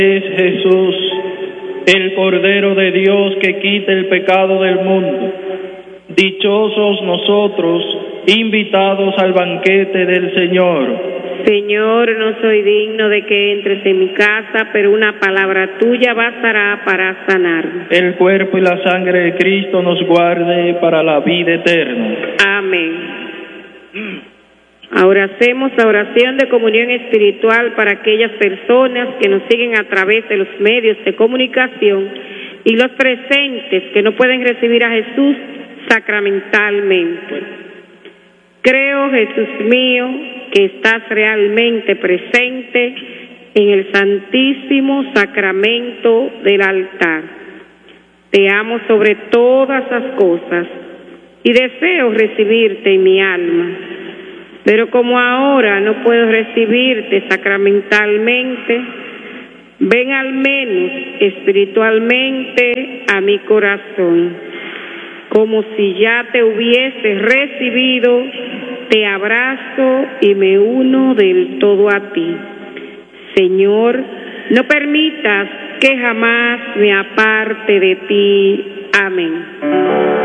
Es Jesús, el Cordero de Dios que quita el pecado del mundo. Dichosos nosotros, invitados al banquete del Señor. Señor, no soy digno de que entres en mi casa, pero una palabra tuya bastará para sanarme. El cuerpo y la sangre de Cristo nos guarde para la vida eterna. Amén. Ahora hacemos la oración de comunión espiritual para aquellas personas que nos siguen a través de los medios de comunicación y los presentes que no pueden recibir a Jesús sacramentalmente. Creo, Jesús mío, que estás realmente presente en el santísimo sacramento del altar. Te amo sobre todas las cosas y deseo recibirte en mi alma. Pero como ahora no puedo recibirte sacramentalmente, ven al menos espiritualmente a mi corazón. Como si ya te hubiese recibido, te abrazo y me uno del todo a ti. Señor, no permitas que jamás me aparte de ti. Amén.